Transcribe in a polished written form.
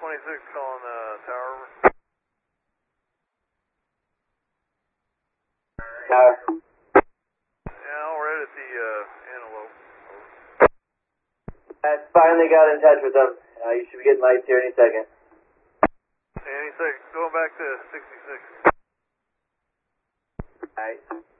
26 calling tower. Tower. Yeah, we're right at the Antelope. I finally got in touch with them. You should be getting lights here any second. Any second, going back to 66. Alright.